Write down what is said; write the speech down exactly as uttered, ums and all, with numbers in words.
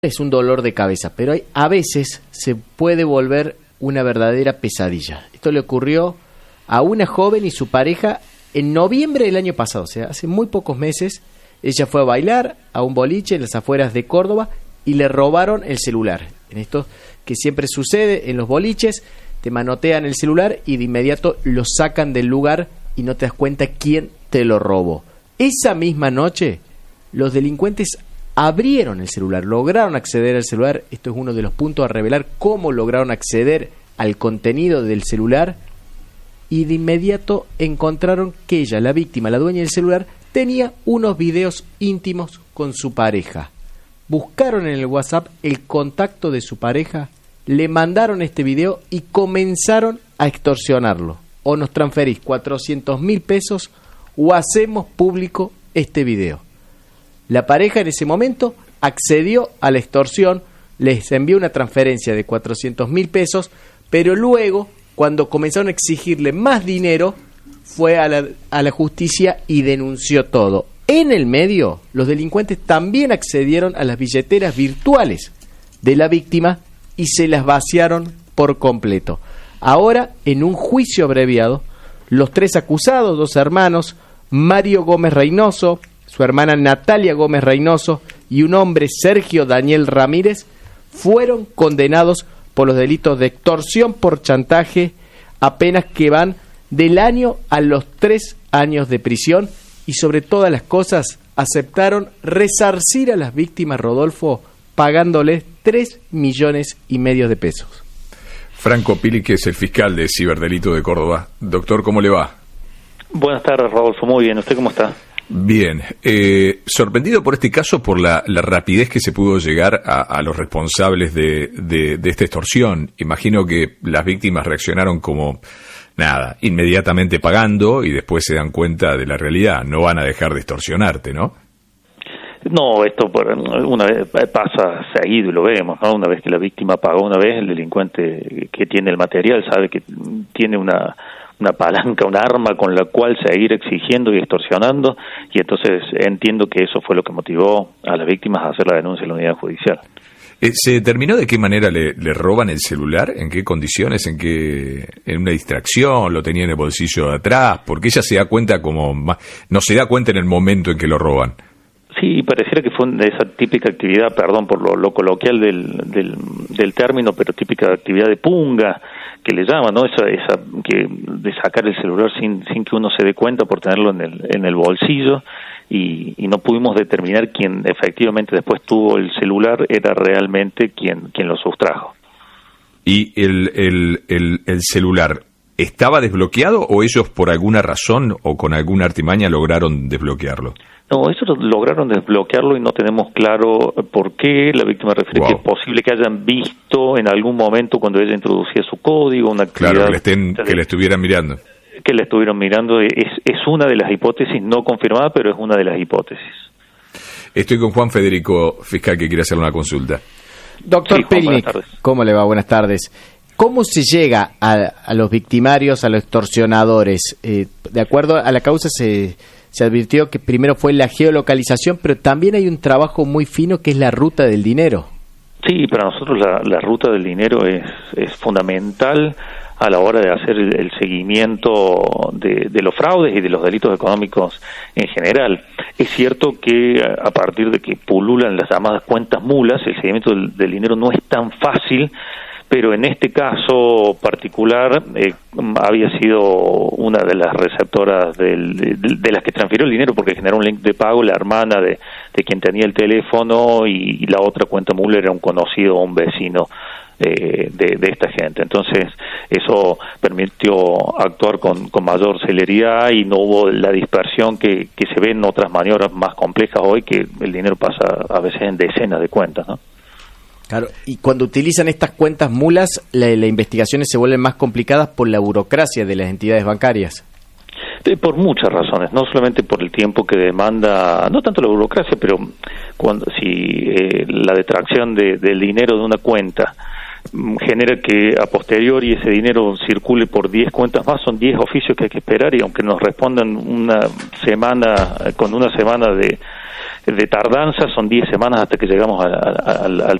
es un dolor de cabeza, pero hay, a veces se puede volver una verdadera pesadilla. Esto le ocurrió a una joven y su pareja en noviembre del año pasado, o sea, hace muy pocos meses. Ella fue a bailar a un boliche en las afueras de Córdoba y le robaron el celular. En esto que siempre sucede en los boliches, te manotean el celular y de inmediato lo sacan del lugar y no te das cuenta quién te lo robó. Esa misma noche, los delincuentes abrieron el celular, lograron acceder al celular. Esto es uno de los puntos a revelar, cómo lograron acceder al contenido del celular, y de inmediato encontraron que ella, la víctima, la dueña del celular, tenía unos videos íntimos con su pareja. Buscaron en el WhatsApp el contacto de su pareja, le mandaron este video y comenzaron a extorsionarlo. O nos transferís cuatrocientos mil pesos o hacemos público este video. La pareja en ese momento accedió a la extorsión, les envió una transferencia de cuatrocientos mil pesos, pero luego, cuando comenzaron a exigirle más dinero, fue a la, a la justicia y denunció todo. En el medio, los delincuentes también accedieron a las billeteras virtuales de la víctima y se las vaciaron por completo. Ahora, en un juicio abreviado, los tres acusados, dos hermanos, Mario Gómez Reynoso, su hermana Natalia Gómez Reynoso y un hombre, Sergio Daniel Ramírez, fueron condenados por los delitos de extorsión por chantaje, a penas que van del año a los tres años de prisión, y sobre todas las cosas aceptaron resarcir a las víctimas, Rodolfo, pagándoles tres millones y medio de pesos. Franco Pili, que es el fiscal de ciberdelito de Córdoba. Doctor, ¿cómo le va? Buenas tardes, Rodolfo. Muy bien. ¿Usted cómo está? Bien. Eh, sorprendido por este caso, por la, la rapidez que se pudo llegar a, a los responsables de, de, de esta extorsión. Imagino que las víctimas reaccionaron como, nada, inmediatamente pagando y después se dan cuenta de la realidad. No van a dejar de extorsionarte, ¿no? No, esto por una vez pasa seguido y lo vemos, ¿no? Una vez que la víctima pagó una vez, el delincuente que tiene el material sabe que tiene una una palanca, un arma con la cual seguir exigiendo y extorsionando, y entonces entiendo que eso fue lo que motivó a las víctimas a hacer la denuncia en la unidad judicial. Eh, ¿Se determinó de qué manera le, le roban el celular? ¿En qué condiciones? ¿En qué? ¿En una distracción? ¿Lo tenía en el bolsillo de atrás? Porque ella se da cuenta como... no se da cuenta en el momento en que lo roban. Sí, pareciera que fue de esa típica actividad, perdón por lo, lo coloquial del, del, del término, pero típica actividad de punga, que le llaman, ¿no? Esa, esa que de sacar el celular sin, sin que uno se dé cuenta por tenerlo en el, en el bolsillo, y, y no pudimos determinar quién efectivamente después tuvo el celular, era realmente quien, quien lo sustrajo. ¿Y el, el, el, el celular estaba desbloqueado o ellos por alguna razón o con alguna artimaña lograron desbloquearlo? No, ellos lograron desbloquearlo y no tenemos claro por qué. La víctima refiere wow. que es posible que hayan visto en algún momento cuando ella introducía su código, una actividad... Claro, que le, estén, que le estuvieran mirando. Que le estuvieron mirando. Es, es una de las hipótesis no confirmada, pero es una de las hipótesis. Estoy con Juan Federico, fiscal, que quiere hacer una consulta. Doctor sí, Pelnik, ¿cómo le va? Buenas tardes. ¿Cómo se llega a, a los victimarios, a los extorsionadores? Eh, de acuerdo a la causa se... Se advirtió que primero fue la geolocalización, pero también hay un trabajo muy fino que es la ruta del dinero. Sí, para nosotros la, la ruta del dinero es, es fundamental a la hora de hacer el, el seguimiento de, de los fraudes y de los delitos económicos en general. Es cierto que a partir de que pululan las llamadas cuentas mulas, el seguimiento del, del dinero no es tan fácil, pero en este caso particular eh, había sido una de las receptoras del, de, de las que transfirió el dinero porque generó un link de pago, la hermana de, de quien tenía el teléfono, y, y la otra cuenta mula era un conocido o un vecino eh, de, de esta gente. Entonces eso permitió actuar con, con mayor celeridad y no hubo la dispersión que, que se ve en otras maniobras más complejas hoy, que el dinero pasa a veces en decenas de cuentas, ¿no? Claro, y cuando utilizan estas cuentas mulas, las la investigaciones se vuelven más complicadas por la burocracia de las entidades bancarias. Por muchas razones, no solamente por el tiempo que demanda, no tanto la burocracia, pero cuando si eh, la detracción de, del dinero de una cuenta genera que a posteriori ese dinero circule por diez cuentas más, son diez oficios que hay que esperar, y aunque nos respondan una semana, con una semana de de tardanza son diez semanas hasta que llegamos al, al, al